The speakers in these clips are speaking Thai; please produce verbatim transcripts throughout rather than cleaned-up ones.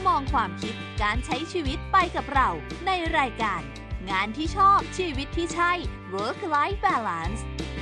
มองความคิดการใช้ชีวิตไปกับเราในรายการงานที่ชอบชีวิตที่ใช่ Work Life Balance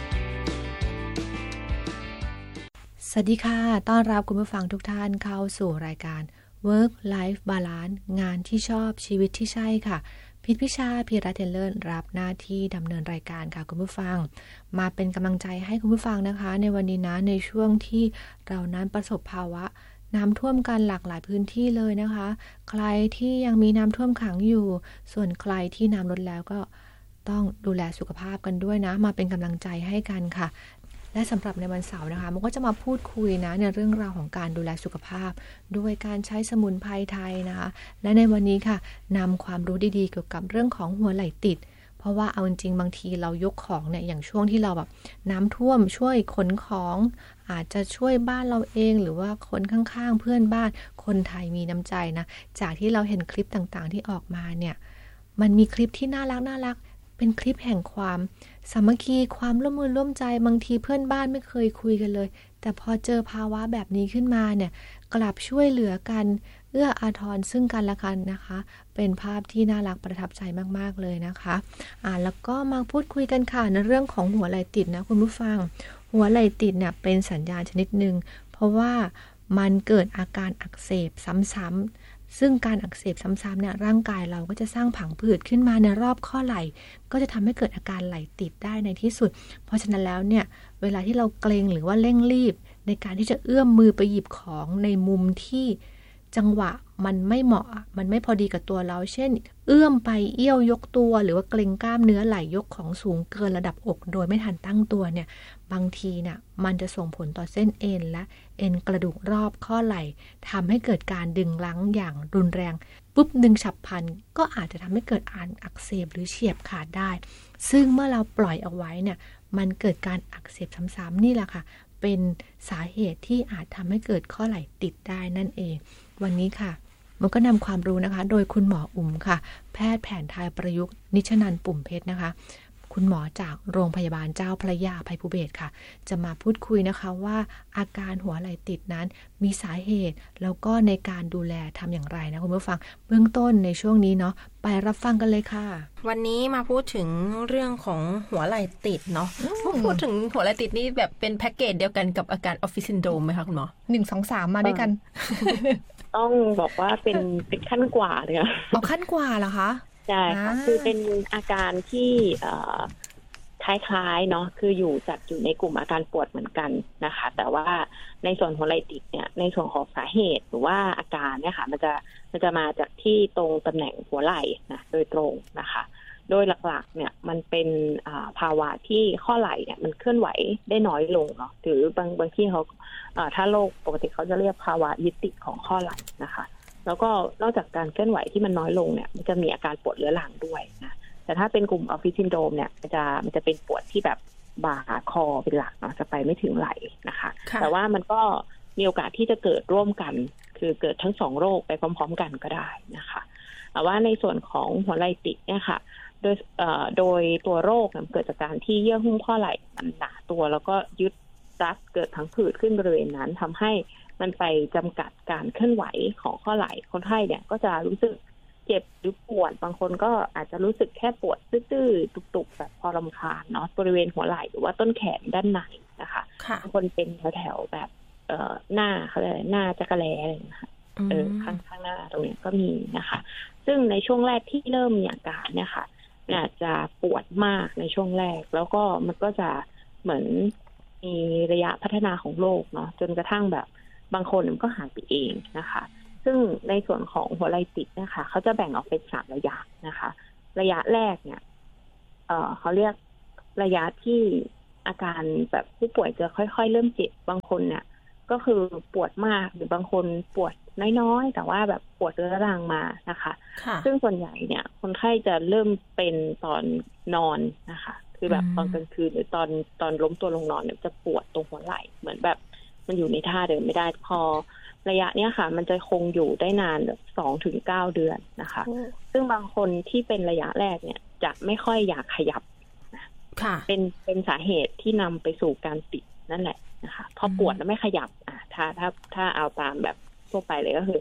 สวัสดีค่ะต้อนรับคุณผู้ฟังทุกท่านเข้าสู่รายการ Work Life Balance งานที่ชอบชีวิตที่ใช่ค่ะพิษพิชาพีระเทเลอร์รับหน้าที่ดำเนินรายการค่ะคุณผู้ฟังมาเป็นกำลังใจให้คุณผู้ฟังนะคะในวันนี้นะในช่วงที่เรานั้นประสบภาวะน้ำท่วมกันหลากหลายพื้นที่เลยนะคะใครที่ยังมีน้ำท่วมขังอยู่ส่วนใครที่น้ำลดแล้วก็ต้องดูแลสุขภาพกันด้วยนะมาเป็นกำลังใจให้กันค่ะและสำหรับในวันเสาร์นะคะมันก็จะมาพูดคุยนะในเรื่องราวของการดูแลสุขภาพด้วยการใช้สมุนไพรไทยนะคะและในวันนี้ค่ะนำความรู้ดีๆเกี่ยวกับเรื่องของหัวไหล่ติดเพราะว่าเอาจริงๆบางทีเรายกของเนี่ยอย่างช่วงที่เราแบบน้ำท่วมช่วยขนของอาจจะช่วยบ้านเราเองหรือว่าคนข้างๆเพื่อนบ้านคนไทยมีน้ำใจนะจากที่เราเห็นคลิปต่างๆที่ออกมาเนี่ยมันมีคลิปที่น่ารักน่ารักเป็นคลิปแห่งความสามัคคีความร่วมมือร่วมใจบางทีเพื่อนบ้านไม่เคยคุยกันเลยแต่พอเจอภาวะแบบนี้ขึ้นมาเนี่ยกลับช่วยเหลือกันเอื้ออาทรซึ่งกันและกันนะคะเป็นภาพที่น่ารักประทับใจมากๆเลยนะคะอ่าแล้วก็มาพูดคุยกันค่ะในเรื่องของหัวไหล่ติดนะคุณผู้ฟังหัวไหล่ติดเนี่ยเป็นสัญญาณชนิดหนึ่งเพราะว่ามันเกิดอาการอักเสบซ้ำๆซึ่งการอักเสบซ้ำๆเนี่ยร่างกายเราก็จะสร้างผังผืดขึ้นมาในรอบข้อไหล่ก็จะทำให้เกิดอาการไหล่ติดได้ในที่สุดเพราะฉะนั้นแล้วเนี่ยเวลาที่เราเกรงหรือว่าเร่งรีบในการที่จะเอื้อมมือไปหยิบของในมุมที่จังหวะมันไม่เหมาะมันไม่พอดีกับตัวเราเช่นเอื้อมไปเอี้ยวยกตัวหรือว่าเกร็งกล้ามเนื้อไหล่ยกของสูงเกินระดับอกโดยไม่ทันตั้งตัวเนี่ยบางทีเนี่ยมันจะส่งผลต่อเส้นเอ็นและเอ็นกระดูกรอบข้อไหล่ทำให้เกิดการดึงรั้งอย่างรุนแรงปุ๊บดึงฉับพลันก็อาจจะทำให้เกิดอาการอักเสบหรือเฉียบขาดได้ซึ่งเมื่อเราปล่อยเอาไว้เนี่ยมันเกิดการอักเสบซ้ำๆนี่แหละค่ะเป็นสาเหตุที่อาจทำให้เกิดข้อไหล่ติดได้นั่นเองวันนี้ค่ะมันก็นำความรู้นะคะโดยคุณหมออุ๋มค่ะแพทย์แผนไทยประยุกต์นิชนันท์ปุ่มเพชรนะคะคุณหมอจากโรงพยาบาลเจ้าพระยาอภัยภูเบศรค่ะจะมาพูดคุยนะคะว่าอาการหัวไหล่ติดนั้นมีสาเหตุแล้วก็ในการดูแลทำอย่างไรนะคุณผู้ฟังเบื้องต้นในช่วงนี้เนาะไปรับฟังกันเลยค่ะวันนี้มาพูดถึงเรื่องของหัวไหล่ติดเนาะพูดถึงหัวไหล่ติดนี่แบบเป็นแพ็กเกจเดียวกันกับอาการออฟฟิศซินโดรมไหมคะคุณหมอหนึ่ง สอง สามมาด้วยกันต้องบอกว่าเป็นเป็นขั้นกว่าเลยค่ะเอาขั้นกว่าเหรอคะใช่ค่ะคือเป็นอาการที่คล้ายๆเนาะคืออยู่จัดอยู่ในกลุ่มอาการปวดเหมือนกันนะคะแต่ว่าในส่วนของไหล่ติดเนี่ยในส่วนของสาเหตุหรือว่าอาการเนี่ยค่ะมันจะมันจะมาจากที่ตรงตำแหน่งหัวไหล่นะโดยตรงนะคะโดยหลักๆเนี่ยมันเป็นภาวะที่ข้อไหล่เนี่ยมันเคลื่อนไหวได้น้อยลงเนาะหรือบางบางที่เขาถ้าโรคปกติเขาจะเรียกภาวะยึดติดของข้อไหล่นะคะแล้วก็นอกจากการเคลื่อนไหวที่มันน้อยลงเนี่ยมันจะมีอาการปวดเรื้อรังด้วยนะแต่ถ้าเป็นกลุ่มออฟฟิศซินโดรมเนี่ยมันจะมันจะเป็นปวดที่แบบบ่าคอเป็นหลักเนาะจะไปไม่ถึงไหล่นะคะแต่ว่ามันก็มีโอกาสที่จะเกิดร่วมกันคือเกิดทั้งสองโรคไปพร้อมๆกันก็ได้นะคะแต่ว่าในส่วนของหัวไหล่ติดเนี่ยค่ะโดยโดยตัวโรคเกิดจากการที่เยื่อหุ้มข้อไหล่มันหนาตัวแล้วก็ยึดรัดเกิดทั้งผืดขึ้นบริเวณนั้นทำให้มันไปจำกัดการเคลื่อนไหวของข้อไหล่คนไข้เนี่ยก็จะรู้สึกเจ็บหรือปวดบางคนก็อาจจะรู้สึกแค่ปวดตื้อๆตุกๆแบบพอรำคาญเนาะบริเวณหัวไหล่หรือว่าต้นแขนด้านในนะคะบางคนเป็นแถวๆแบบเอ่อหน้าเขาเรียกหน้าจักระแลอะไรนะคะเออข้างข้างหน้าตรงนี้ก็มีนะคะซึ่งในช่วงแรกที่เริ่มมีอาการเนี่ยค่ะอาจจะปวดมากในช่วงแรกแล้วก็มันก็จะเหมือนมีระยะพัฒนาของโรคเนาะจนกระทั่งแบบบางคนมันก็หายไปเองนะคะซึ่งในส่วนของหัวไหล่ติดนะคะเขาจะแบ่งออกเป็นสามระยะนะคะระยะแรกเนี่ยเอ่อเขาเรียกระยะที่อาการแบบผู้ป่วยจะค่อยๆเริ่มเจ็บบางคนเนี่ยก็คือปวดมากหรือบางคนปวดน้อยๆแต่ว่าแบบปวดเรื้อรังมานะคะซึ่งส่วนใหญ่เนี่ยคนไข้จะเริ่มเป็นตอนนอนนะคะคือแบบตอนกลางคืนหรือตอนตอนล้มตัวลงนอนเนี่ยจะปวดตรงหัวไหล่เหมือนแบบมันอยู่ในท่าเดินไม่ได้พอระยะเนี้ยค่ะมันจะคงอยู่ได้นานสองถึงเก้าเดือนนะคะซึ่งบางคนที่เป็นระยะแรกเนี่ยจะไม่ค่อยอยากขยับนะเป็นเป็นสาเหตุที่นำไปสู่การติดนั่นแหละนะคะพอปวดแล้วไม่ขยับอ่ะถ้าถ้าถ้าเอาตามแบบทั่วไปเลยก็คือ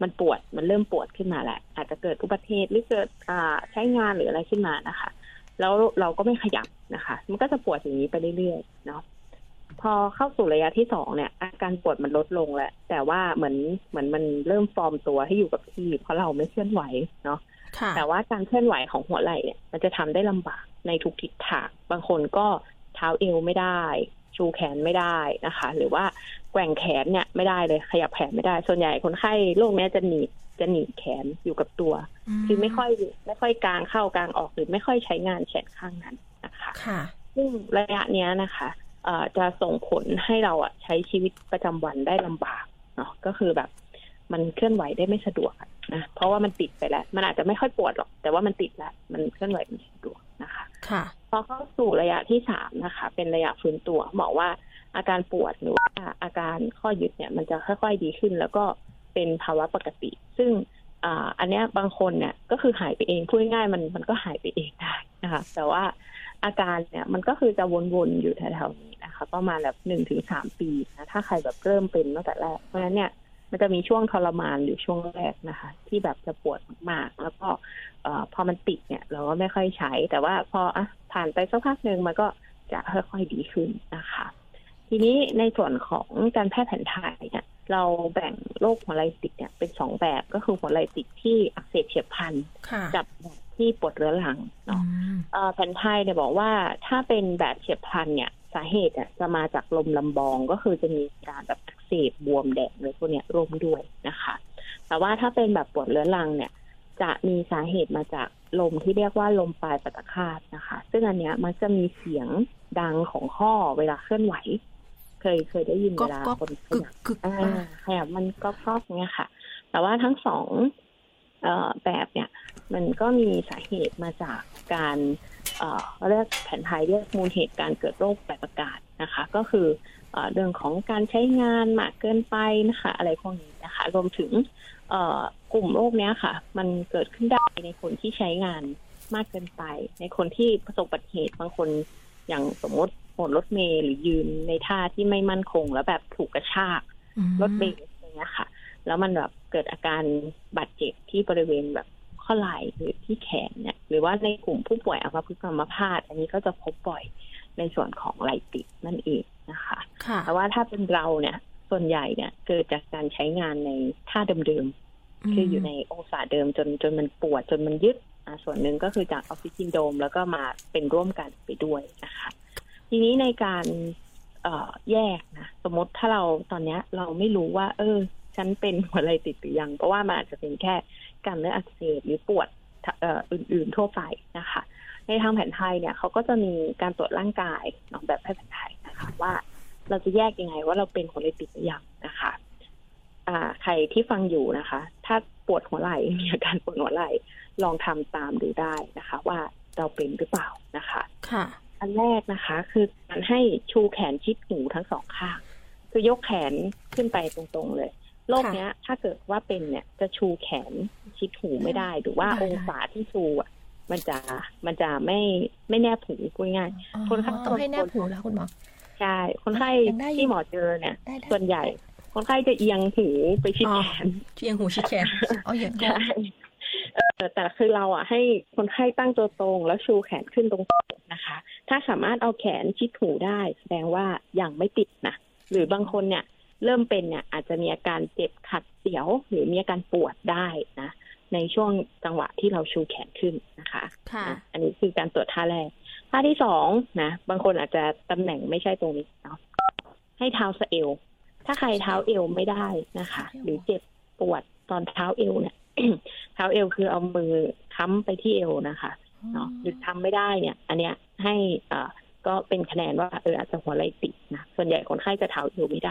มันปวดมันเริ่มปวดขึ้นมาแหละอาจจะเกิดอุบัติเหตุหรือเกิดอ่าใช้งานหรืออะไรขึ้นมานะคะแล้วเราก็ไม่ขยับนะคะมันก็จะปวดอย่างนี้ไปเรื่อยๆเนาะพอเข้าสู่ระยะที่สองเนี่ยอาการปวดมันลดลงแล้วแต่ว่าเหมือนเหมือนมันเริ่มฟอร์มตัวให้อยู่กับที่เพราะเราไม่เคลื่อนไหวเนาะแต่ว่าการเคลื่อนไหวของหัวไหล่เนี่ยมันจะทำได้ลำบากในทุกทิศทางบางคนก็เท้าเอวไม่ได้ชูแขนไม่ได้นะคะหรือว่าแกว่งแขนเนี่ยไม่ได้เลยขยับแขนไม่ได้ส่วนใหญ่คนไข้โรคนี้จะหนีบจะหนีบแขนอยู่กับตัวคือไม่ค่อยไม่ค่อยกางเข้ากางออกหรือไม่ค่อยใช้งานแขนข้างนั้นนะคะค่ะซึ่งระยะเนี้ยนะคะเอ่อจะส่งผลให้เราอ่ะใช้ชีวิตประจำวันได้ลำบากเนาะก็คือแบบมันเคลื่อนไหวได้ไม่สะดวกนะเพราะว่ามันติดไปแล้วมันอาจจะไม่ค่อยปวดหรอกแต่ว่ามันติดแล้วมันเคลื่อนไหวไม่สะดวกนะคะค่ะพอเข้าสู่ระยะที่สามนะคะเป็นระยะฟื้นตัวบอกว่าอาการปวดหรือว่าอาการข้อยึดเนี่ยมันจะค่อยๆดีขึ้นแล้วก็เป็นภาวะปกติซึ่งอ่าอันเนี้ยบางคนเนี่ยก็คือหายไปเองพูดง่ายๆมันมันก็หายไปเองได้นะคะแต่ว่าอาการเนี่ยมันก็คือจะวนๆอยู่แถวๆนี้นะคะประมาณแบบหนึ่งถึงสามปีนะถ้าใครแบบเริ่มเป็นตั้งแต่แรกเพราะฉะนั้นเนี่ยมันจะมีช่วงทรมานอยู่ช่วงแรกนะคะที่แบบจะปวดมากๆแล้วก็เอ่อพอมันติดเนี่ยเราก็ไม่ค่อยใช้แต่ว่าพออ่ะผ่านไปสักพักนึงมันก็จะค่อยๆดีขึ้นนะคะทีนี้ในส่วนของการแพทย์แผนไทยเนี่ยเราแบ่งโรคหัวไหล่ติดเนี่ยเป็นสองแบบก็คือหัวไหล่ติดที่อักเสบเฉียบพลันกับแบบที่ปวดเรื้อรังเนาะแผนไทยเนี่ยบอกว่าถ้าเป็นแบบเฉียบพลันเนี่ยสาเหตุอ่ะจะมาจากลมลำบองก็คือจะมีการแบบอักเสบบวมแดงเลยพวกเนี้ยร่วมด้วยนะคะแต่ว่าถ้าเป็นแบบปวดเรื้อรังเนี่ยจะมีสาเหตุมาจากลมที่เรียกว่าลมปลายปตคาตนะคะซึ่งอันเนี้ยมันจะมีเสียงดังของข้อเวลาเคลื่อนไหวเคยเคยได้ยินเวลาคนขยับขยับมันก็ครอบเงี้ยค่ะแต่ว่าทั้งสองเอ่อแบบเนี่ยมันก็มีสาเหตุมาจากการเอ่อเรียกแผนไทยเรียกมูลเหตุการเกิดโรคปลายประสาทนะคะก็คือเอ่อเรื่องของการใช้งานมากเกินไปนะคะอะไรพวกนี้นะคะรวมถึงเอ่อกลุ่มโรคเนี้ยค่ะมันเกิดขึ้นได้ในคนที่ใช้งานมากเกินไปในคนที่ประสบอุบัติเหตุบางคนอย่างสมมติบนรถเมล์หรือยืนในท่าที่ไม่มั่นคงแล้วแบบถูกกระชากรถเบรกอย่างเงี้ยค่ะแล้วมันแบบเกิดอาการบาดเจ็บที่บริเวณแบบข้อไหล่หรือที่แขนเนี่ยหรือว่าในกลุ่มผู้ป่วยอัมพฤกษ์อัมพาตอันนี้ก็จะพบบ่อยในส่วนของไหล่ติดนั่นเองนะคะแต่ว่าถ้าเป็นเราเนี่ยส่วนใหญ่เนี่ยเกิดจากการใช้งานในท่าเดิมๆคืออยู่ในองศาเดิมจนจนมันปวดจนมันยึดส่วนหนึ่งก็คือจากออฟฟิศซินโดรมแล้วก็มาเป็นร่วมกันไปด้วยนะคะทีนี้ในการเอ่อแยกนะสมมติถ้าเราตอนนี้เราไม่รู้ว่าเออฉันเป็นหัวไหล่ติดหรือยังเพราะว่ามันอาจจะเป็นแค่กล้ามเนื้ออักเสบหรือปวดเอ่ออื่นๆทั่วไปนะคะในทางแผนไทยเนี่ยเขาก็จะมีการตรวจร่างกายเนาะแบบแพทย์แผนไทยนะคะว่าเราจะแยกยังไงว่าเราเป็นหัวไหล่ติดหรือยังนะคะอ่าใครที่ฟังอยู่นะคะถ้าปวดหัวไหล่มีอาการปวดหัวไหล่ลองทำตามดูได้นะคะว่าเราเป็นหรือเปล่านะคะค่ะอันแรกนะคะคือการให้ชูแขนชิดหูทั้งสองข้างคือยกแขนขึ้นไปตรงๆเลยโรคเนี้ยถ้าเกิดว่าเป็นเนี่ยจะชูแขนชิดหูไม่ได้หรือว่าองศาที่ชูอ่ะมันจะมันจะไม่ไม่แนบหูพูดง่ายคนไข้ต้องให้แนบหูแล้วคุณหมอใช่คนไข้ที่หมอเจอเนี่ยส่วนใหญ่คนไข้จะเอียงหูไปชิดแขนเอียงหูชิดแขนอ๋ออย่างนั้นแต่คือเราอ่ะให้คนไข้ตั้งตัวตรงแล้วชูแขนขึ้นตรงนะคะถ้าสามารถเอาแขนชิดหูได้แสดงว่ายังไม่ติดนะหรือบางคนเนี่ยเริ่มเป็นเนี่ยอาจจะมีอาการเจ็บขัดเสียวหรือมีอาการปวดได้นะในช่วงจังหวะที่เราชูแขนขึ้นนะคะค่ะอันนี้คือการตรวจท่าแรกท่าที่สองนะบางคนอาจจะตำแหน่งไม่ใช่ตรงนี้เนาะให้เท้าสะเอวถ้าใครเท้าเอวไม่ได้นะคะหรือเจ็บปวดตอนเท้าเอวเนี่ยเท้าเอวคือเอามือค้ำไปที่เอวนะคะเนาะหรือทำไม่ได้เนี่ยอันเนี้ยให้อ่าก็เป็นคะแนนว่าเอออาจจะหัวไหล่ติดนะส่วนใหญ่คนไข้จะเท้าเอวไม่ได้